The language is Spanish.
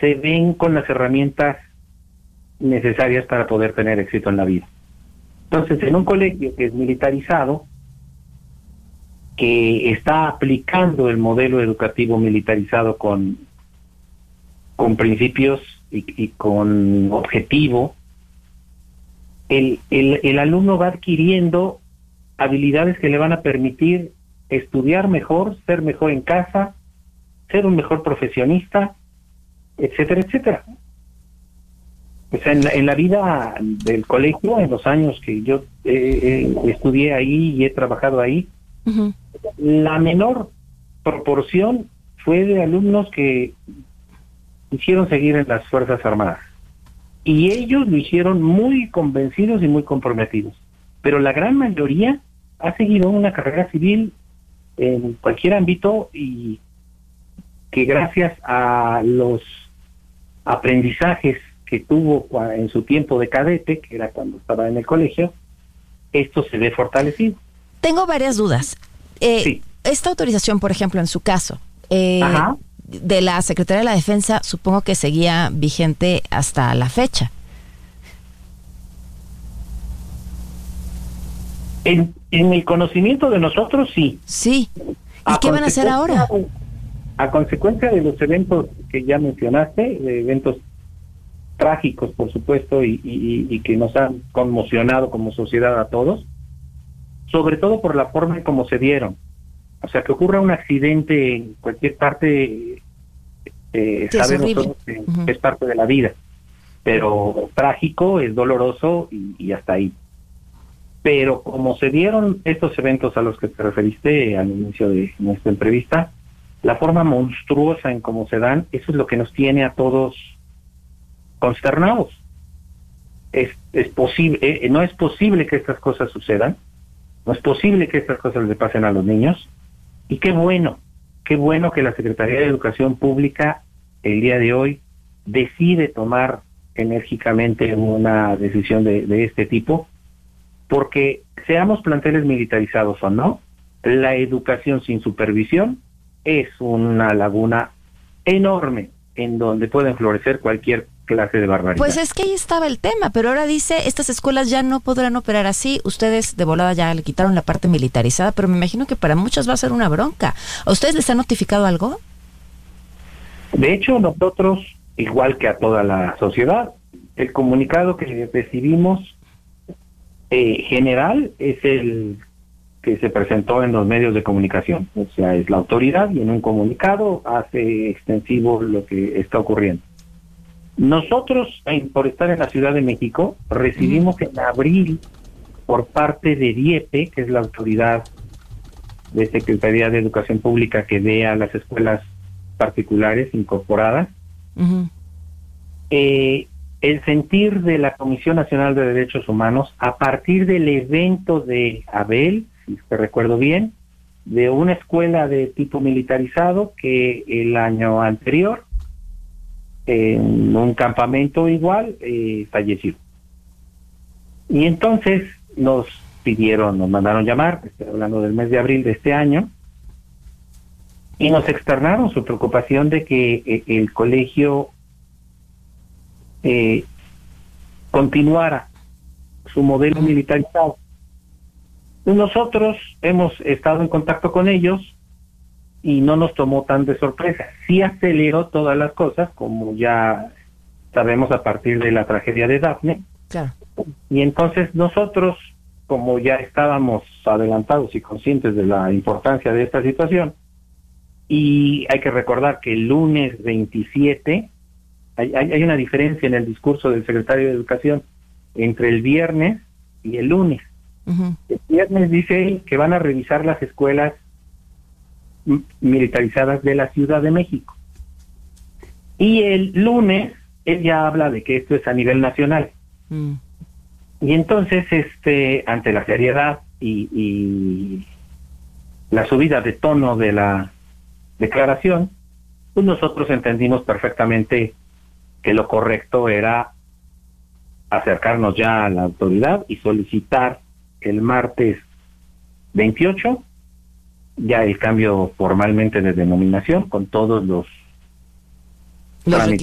se ven con las herramientas necesarias para poder tener éxito en la vida. Entonces, en un colegio que es militarizado, que está aplicando el modelo educativo militarizado con principios y con objetivo, el alumno va adquiriendo habilidades que le van a permitir estudiar mejor, ser mejor en casa, ser un mejor profesionista, etcétera, etcétera. O sea, en la vida del colegio, en los años que yo estudié ahí y he trabajado ahí, Uh-huh. la menor proporción fue de alumnos que quisieron seguir en las Fuerzas Armadas. Y ellos lo hicieron muy convencidos y muy comprometidos. Pero la gran mayoría ha seguido una carrera civil en cualquier ámbito, y que gracias a los aprendizajes que tuvo en su tiempo de cadete, que era cuando estaba en el colegio, esto se ve fortalecido. Tengo varias dudas. Sí. Esta autorización, por ejemplo, en su caso, Ajá. de la Secretaría de la Defensa, supongo que seguía vigente hasta la fecha. En el conocimiento de nosotros, sí. Sí. ¿Y qué van a hacer ahora? A consecuencia de los eventos que ya mencionaste, de eventos trágicos, por supuesto, y que nos han conmocionado como sociedad a todos, sobre todo por la forma en cómo se dieron. O sea, que ocurra un accidente en cualquier parte, Sí, sabemos es todos que uh-huh. es parte de la vida, pero trágico, es doloroso y hasta ahí. Pero como se dieron estos eventos a los que te referiste al inicio de nuestra entrevista, la forma monstruosa en cómo se dan, eso es lo que nos tiene a todos consternados. Es posible, no es posible que estas cosas sucedan, no es posible que estas cosas le pasen a los niños, y qué bueno que la Secretaría de Educación Pública el día de hoy decide tomar enérgicamente una decisión de este tipo, porque seamos planteles militarizados o no, la educación sin supervisión es una laguna enorme en donde pueden florecer cualquier clase de barbaridad. Pues es que ahí estaba el tema, pero ahora dice, estas escuelas ya no podrán operar así. Ustedes de volada ya le quitaron la parte militarizada, pero me imagino que para muchos va a ser una bronca. ¿A ustedes les han notificado algo? De hecho, nosotros, igual que a toda la sociedad, el comunicado que recibimos general es el que se presentó en los medios de comunicación. O sea, es la autoridad, y en un comunicado hace extensivo lo que está ocurriendo. Nosotros, por estar en la Ciudad de México, recibimos en abril por parte de DIEPE, que es la autoridad de Secretaría de Educación Pública que ve a las escuelas particulares incorporadas, Uh-huh. el sentir de la Comisión Nacional de Derechos Humanos a partir del evento de Abel, si te recuerdo bien, de una escuela de tipo militarizado que el año anterior, en un campamento igual, falleció. Y entonces nos mandaron llamar, estoy hablando del mes de abril de este año, y nos externaron su preocupación de que el colegio continuara su modelo militarizado. Nosotros hemos estado en contacto con ellos y no nos tomó tan de sorpresa. Sí aceleró todas las cosas, como ya sabemos a partir de la tragedia de Dafne. Claro. Y entonces nosotros, como ya estábamos adelantados y conscientes de la importancia de esta situación, y hay que recordar que el lunes 27, hay una diferencia en el discurso del secretario de Educación entre el viernes y el lunes. Uh-huh. El viernes dice él que van a revisar las escuelas militarizadas de la Ciudad de México. Y el lunes él ya habla de que esto es a nivel nacional. Uh-huh. Y entonces, ante la seriedad y la subida de tono de la declaración, pues nosotros entendimos perfectamente que lo correcto era acercarnos ya a la autoridad y solicitar el martes 28 ya el cambio formalmente de denominación con todos los trámites